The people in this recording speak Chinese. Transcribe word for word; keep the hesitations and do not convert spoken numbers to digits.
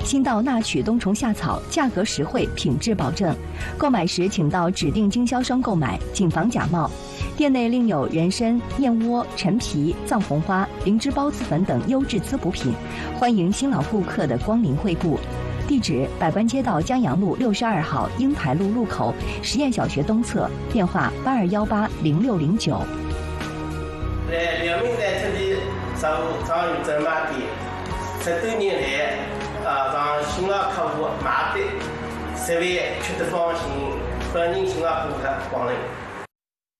新到纳曲冬虫夏草，价格实惠，品质保证。购买时请到指定经销商购买，谨防假冒。店内另有人参、燕窝、陈皮、藏红花、灵芝孢子粉等优质滋补品，欢迎新老顾客的光临惠顾。地址：百官街道江阳路六十二号英台路路口实验小学东侧，电话：八二幺八零六零九。 在辽宁在这里商务商务专卖店，十多年来，啊，让新老客户买的，十万吃得放心，欢迎新老顾客光临。